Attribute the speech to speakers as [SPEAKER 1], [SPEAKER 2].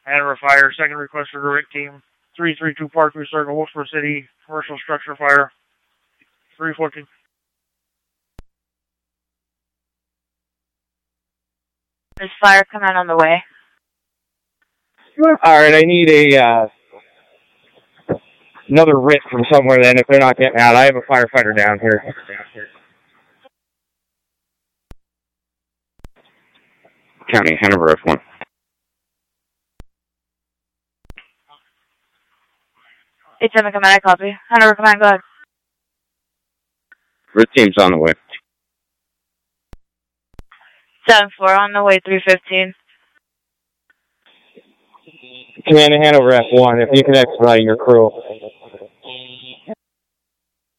[SPEAKER 1] Hanover Fire, second request for the RIT team. 332 Parkview Circle, Wolfsburg City, commercial structure fire. 314.
[SPEAKER 2] Is fire command on the way?
[SPEAKER 3] Alright, I need another RIT from somewhere then if they're not getting out. I have a firefighter down here. County, Hanover F1.
[SPEAKER 2] It's in the command, I copy. Hanover command, go ahead.
[SPEAKER 3] RIT team's on the way.
[SPEAKER 2] 7-4 on the way, 315.
[SPEAKER 3] Command to Hanover F1, if you can expedite your crew.